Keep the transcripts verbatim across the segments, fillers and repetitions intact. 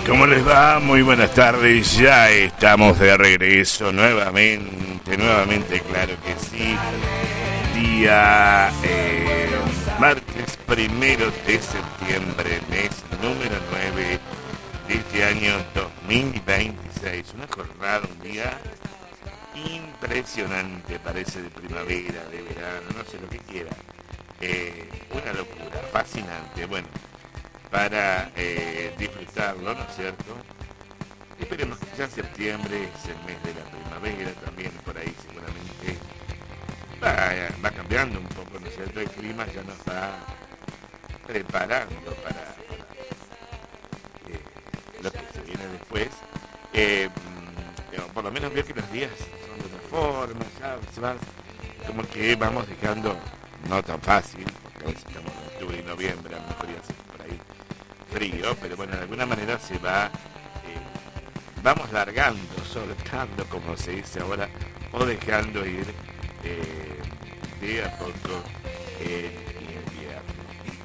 ¿Cómo les va? Muy buenas tardes, ya estamos de regreso nuevamente, nuevamente, claro que sí. Día eh, martes primero de septiembre, mes número nueve de este año dos mil veintiséis. Una jornada, un día impresionante, parece de primavera, de verano, no sé lo que quiera. Eh, una locura, fascinante. Bueno, para eh, disfrutarlo, ¿no es cierto? Esperemos que ya septiembre es el mes de la primavera, también por ahí seguramente va, va cambiando un poco, ¿no es cierto? El clima ya nos va preparando para, para eh, lo que se viene después. Eh, por lo menos veo que los días son de una forma, ya se va, como que vamos dejando, no tan fácil, porque a veces estamos en octubre y noviembre, a lo mejor ya se por ahí frío, pero bueno, de alguna manera se va, eh, vamos largando, soltando, como se dice ahora, o dejando ir eh, de a poco el invierno.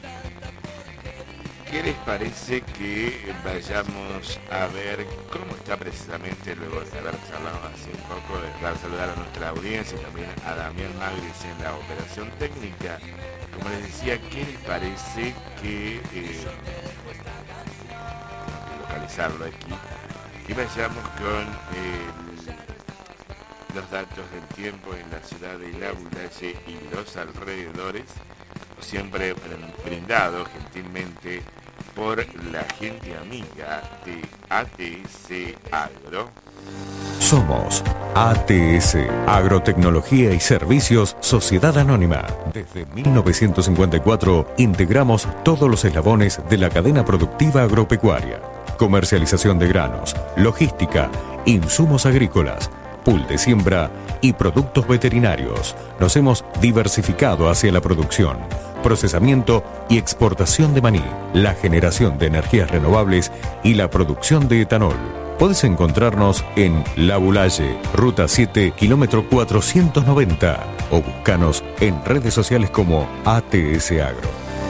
¿Qué les parece que vayamos a ver cómo está precisamente, luego de haber charlado así un poco, de dar saludar a nuestra audiencia y también a Damián Magris en la operación técnica? Como les decía, ¿qué les parece que eh, localizarlo aquí y vayamos con eh, los datos del tiempo en la ciudad de Labulaye y los alrededores, siempre brindado gentilmente por la gente amiga de A T S Agro? Somos A T S, Agrotecnología y Servicios Sociedad Anónima. Desde mil novecientos cincuenta y cuatro integramos todos los eslabones de la cadena productiva agropecuaria. Comercialización de granos, logística, insumos agrícolas, pool de siembra y productos veterinarios. Nos hemos diversificado hacia la producción, procesamiento y exportación de maní, la generación de energías renovables y la producción de etanol. Puedes encontrarnos en Labulaye, Ruta siete, kilómetro cuatrocientos noventa, o búscanos en redes sociales como A T S Agro.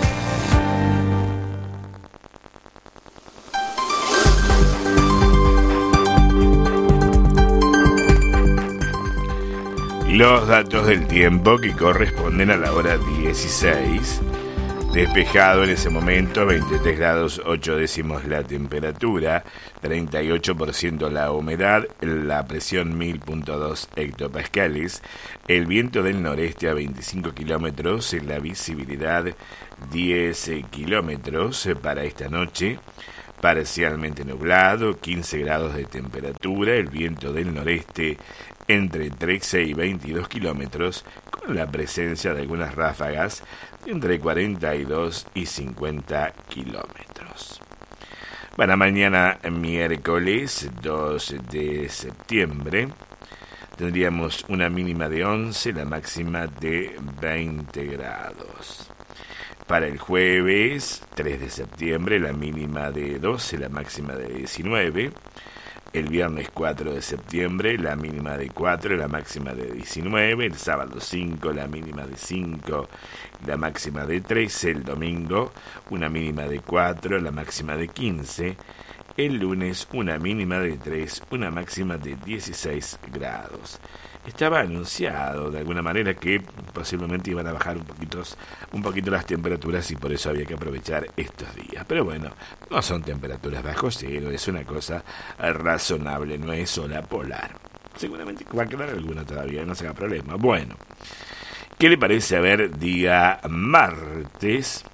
Los datos del tiempo que corresponden a la hora dieciséis. Despejado en ese momento, veintitrés grados ocho décimos la temperatura, treinta y ocho por ciento la humedad, la presión mil punto dos hectopascales, el viento del noreste a veinticinco kilómetros, la visibilidad diez kilómetros para esta noche, parcialmente nublado, quince grados de temperatura, el viento del noreste entre trece y veintidós kilómetros, con la presencia de algunas ráfagas entre cuarenta y dos y cincuenta kilómetros. Bueno, mañana miércoles dos de septiembre tendríamos una mínima de once, la máxima de veinte grados. Para el jueves tres de septiembre la mínima de doce, la máxima de diecinueve. El viernes cuatro de septiembre, la mínima de cuatro, la máxima de diecinueve. El sábado cinco, la mínima de cinco, la máxima de trece. El domingo, una mínima de cuatro, la máxima de quince. El lunes, una mínima de tres, una máxima de dieciséis grados. Estaba anunciado de alguna manera que posiblemente iban a bajar un poquito, un poquito las temperaturas y por eso había que aprovechar estos días. Pero bueno, no son temperaturas bajo cero, es una cosa razonable, no es ola polar. Seguramente va a quedar alguna todavía, no se haga problema. Bueno, ¿qué le parece a ver día martes?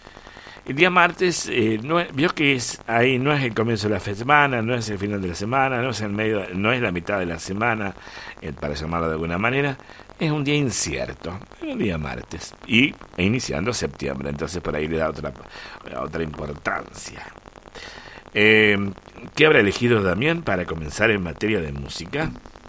El día martes, eh, no, vio que es ahí, no es el comienzo de la semana, no es el final de la semana, no es el medio, no es la mitad de la semana, eh, para llamarlo de alguna manera, es un día incierto, un día martes, y e iniciando septiembre, entonces por ahí le da otra, otra importancia. Eh, ¿Qué habrá elegido Damián para comenzar en materia de música?